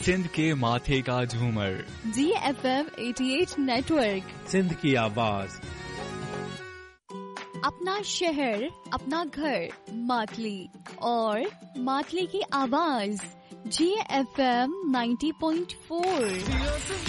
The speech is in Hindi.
सिंध के माथे का झूमर, GFM 88 नेटवर्क, सिंध की आवाज। अपना शहर, अपना घर, मातली और मातली की आवाज, GFM 90.4।